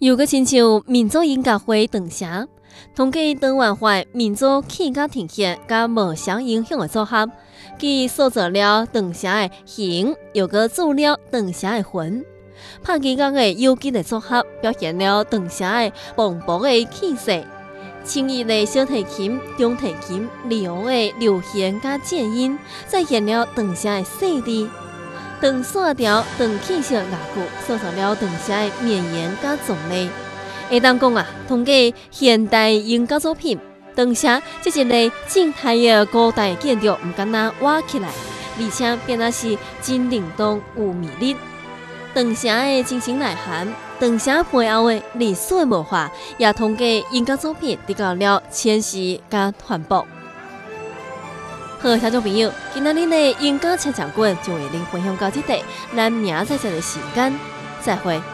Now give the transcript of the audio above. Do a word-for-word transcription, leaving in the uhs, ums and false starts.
又个亲像民族音乐会长城，统计长文化民族气甲呈现甲无相影响的组合，既塑造了长城的形，又个做了长城的魂。拍技工的有机的组合，表现了长城的磅礴的气势。轻易的小提琴、中提琴、利用的流弦甲键音，再现了长城的细致。长线条、长气息的乐曲，塑造了长城的绵延甲壮丽。会当讲啊，统计现代音乐作品，长城这一个静态的古代建筑，唔敢若挖起来，而且变啊是真灵动有魅力。长城的精神内涵，长城背后的历史的文化，也统计音乐作品得到了诠释甲传播。好，听众朋友，今仔日的音乐千场馆就为您分享到这里，咱明仔载的时间再会。